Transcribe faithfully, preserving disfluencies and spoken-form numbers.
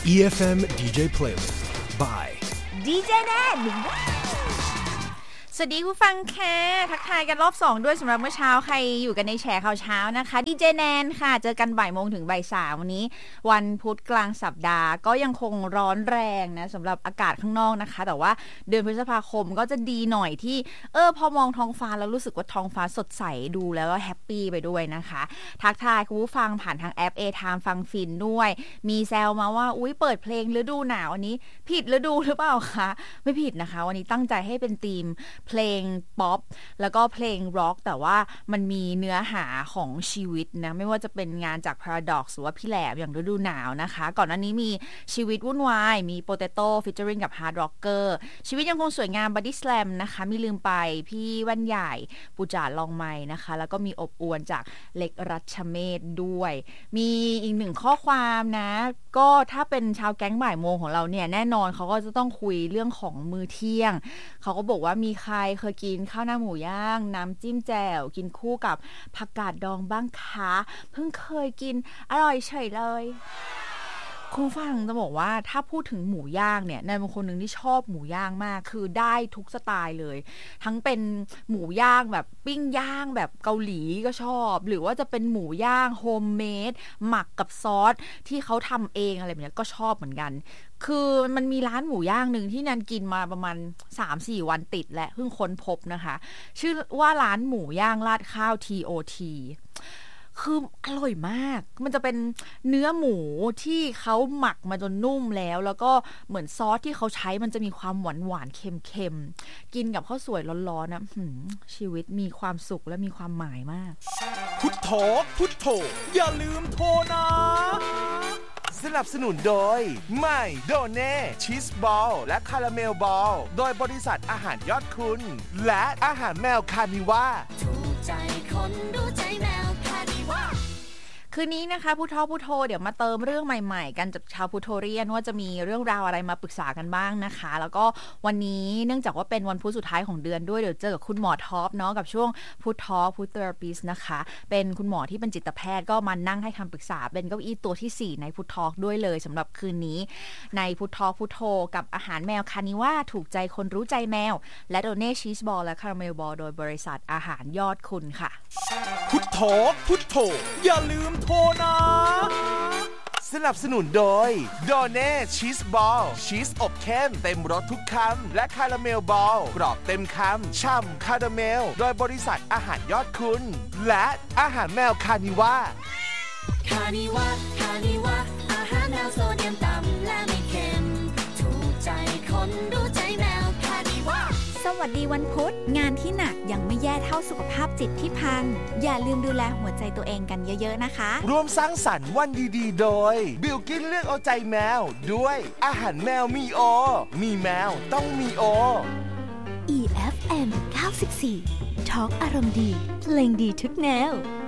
อี เอฟ เอ็ม ดี เจ Playlist by ดี เจ แนนสวัสดีผู้ฟังค่ะทักทายกันรอบสองด้วยสำหรับเมื่อเช้าใครอยู่กันในแชร์ข่าวเช้านะคะดีเจแนนค่ะเจอกันบ่ายโมงถึงบ่ายสามวันนี้วันพุธกลางสัปดาห์ก็ยังคงร้อนแรงนะสำหรับอากาศข้างนอกนะคะแต่ว่าเดือนพฤษภาคมก็จะดีหน่อยที่เออพอมองท้องฟ้าแล้วรู้สึกว่าท้องฟ้าสดใสดูแล้วก็แฮปปี้ไปด้วยนะคะทักทายคุณผู้ฟังผ่านทางแอป A-Time ฟังฟินด้วยมีแซวมาว่าอุ๊ยเปิดเพลงฤดูหนาววันนี้ผิดฤดูหรือเปล่าคะไม่ผิดนะคะวันนี้ตั้งใจให้เป็นธีมเพลงป๊อปแล้วก็เพลงร็อกแต่ว่ามันมีเนื้อหาของชีวิตนะไม่ว่าจะเป็นงานจาก Paradox หรือว่าพี่แหลมอย่างฤดูหนาวนะคะก่อนหน้านี้มีชีวิตวุ่นวายมี Potato featuring กับ Hard Rocker ชีวิตยังคงสวยงาม Body Slam นะคะมีลืมไปพี่แว่นใหญ่ปูจาดลองไม้นะคะแล้วก็มีอบอวลจากเล็กรัชเมธด้วยมีอีกหนึ่งข้อความนะก็ถ้าเป็นชาวแก๊งบ่ายโมงของเราเนี่ยแน่นอนเขาก็จะต้องคุยเรื่องของมื้อเที่ยงเขาก็บอกว่ามีใครเคยกินข้าวหน้าหมูย่างน้ำจิ้มแจ่วกินคู่กับผักกาดดองบ้างคะเพิ่งเคยกินอร่อยเฉยเลยคุณฟังจะบอกว่าถ้าพูดถึงหมูย่างเนี่ยนายเป็นคนหนึ่งที่ชอบหมูย่างมากคือได้ทุกสไตล์เลยทั้งเป็นหมูย่างแบบปิ้งย่างแบบเกาหลีก็ชอบหรือว่าจะเป็นหมูย่างโฮมเมดหมักกับซอสที่เขาทำเองอะไรแบบนี้ก็ชอบเหมือนกันคือมันมีร้านหมูย่างหนึ่งที่นันกินมาประมาณ สามสี่ วันติดและเพิ่งค้นพบนะคะชื่อว่าร้านหมูย่างราดข้าว ที โอ ที คืออร่อยมากมันจะเป็นเนื้อหมูที่เขาหมักมาจนนุ่มแล้วแล้วก็เหมือนซอสที่เขาใช้มันจะมีความหวานหวานเค็มๆกินกับข้าวสวยร้อนๆนะชีวิตมีความสุขและมีความหมายมากพุทโธพุทโธอย่าลืมโทรนะสนับสนุนโดยใหม่โดเน่ชีสบอลและคาราเมลบอลโดยบริษัทอาหารยอดคุณและอาหารแมวคานิว่าถูกใจคนดูใจแมวคานิว่าคืนนี้นะคะผู้ท้อผู้โทเดี๋ยวมาเติมเรื่องใหม่ๆกันจากชาวพุทโธเรียนว่าจะมีเรื่องราวอะไรมาปรึกษากันบ้างนะคะแล้วก็วันนี้เนื่องจากว่าเป็นวันพุธสุดท้ายของเดือนด้วยเดี๋ยวเจอกับคุณหมอท็อปเนาะกับช่วงพุททอพุทเทอราปิสนะคะเป็นคุณหมอที่เป็นจิตแพทย์ก็มานั่งให้คำปรึกษาเป็นเก้าอี้ตัวที่สี่ในพุททอด้วยเลยสำหรับคืนนี้ในพุททอพุทโธกับอาหารแมวคานิว่าถูกใจคนรู้ใจแมวและโดเน่ชีสบอลและคาราเมลบอลโดยบริษัทอาหารยอดคุณค่ะพุทโธพุทโธอย่าลืมโทรนะสนับสนุนโดยโดเน่ชีสบอลชีสอบเข้มเต็มรสทุกคำและคาราเมลบอลกรอบเต็มคำฉ่ำคาราเมลโดยบริษัทอาหารยอดคุณและอาหารแมวคานิว่าคานิว่าคานิว่าอาหารแมวโซเดียมต่ำและไม่เค็มถูกใจคนดูใจแมวคานิว่าสวัสดีวันพุธงานที่หนักยังไม่แย่เท่าสุขภาพจิตที่พังอย่าลืมดูแลหัวใจตัวเองกันเยอะๆนะคะร่วมสร้างสรรค์วันดีๆโดยบิลกิ้นเลือกเอาใจแมวด้วยอาหารแมวมีโอมีแมวต้องมีโออี เอฟ เอ็ม เก้าสิบสี่ ทอล์กอารมณ์ดีเพลงดีทุกแนว